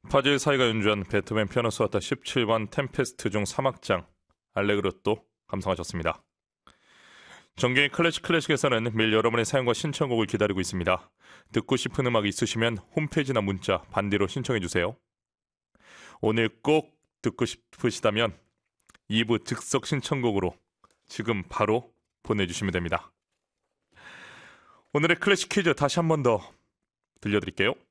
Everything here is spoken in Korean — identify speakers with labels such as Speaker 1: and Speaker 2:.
Speaker 1: 파질 사이가 연주한 베토벤 피아노 소나타 17번 템페스트 중 3악장 알레그로또 감상하셨습니다. 정경의 클래식에서는 매일 여러분의 사연과 신청곡을 기다리고 있습니다. 듣고 싶은 음악 있으시면 홈페이지나 문자 반디로 신청해 주세요. 오늘 꼭 듣고 싶으시다면 2부 즉석 신청곡으로 지금 바로 보내주시면 됩니다. 오늘의 클래식 퀴즈 다시 한 번 더 들려드릴게요.